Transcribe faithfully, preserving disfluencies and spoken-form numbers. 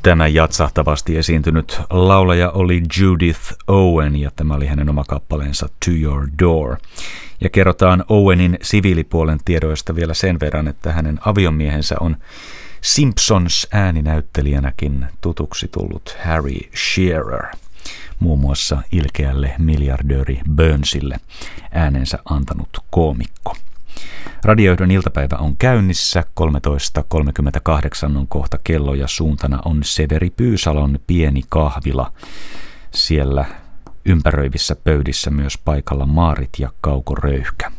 Tämä jatsahtavasti esiintynyt laulaja oli Judith Owen ja tämä oli hänen oma kappaleensa To Your Door. Ja kerrotaan Owenin siviilipuolen tiedoista vielä sen verran, että hänen aviomiehensä on Simpsons-ääninäyttelijänäkin tutuksi tullut Harry Shearer, muun muassa ilkeälle miljardööri Burnsille äänensä antanut koomikko. Radiojohdon iltapäivä on käynnissä, kolmetoista kolmekymmentäkahdeksan on kohta kello ja suuntana on Severi Pyysalon pieni kahvila. Siellä ympäröivissä pöydissä myös paikalla Maarit ja Kauko Röyhkä.